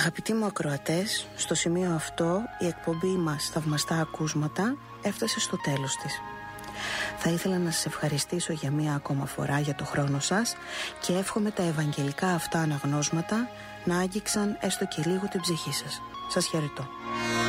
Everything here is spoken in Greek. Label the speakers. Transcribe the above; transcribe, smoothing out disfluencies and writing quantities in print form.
Speaker 1: Αγαπητοί μου ακροατές, στο σημείο αυτό η εκπομπή μας «Θαυμαστά ακούσματα» έφτασε στο τέλος της. Θα ήθελα να σας ευχαριστήσω για μία ακόμα φορά για το χρόνο σας και εύχομαι τα ευαγγελικά αυτά αναγνώσματα να άγγιξαν έστω και λίγο την ψυχή σας. Σας χαιρετώ.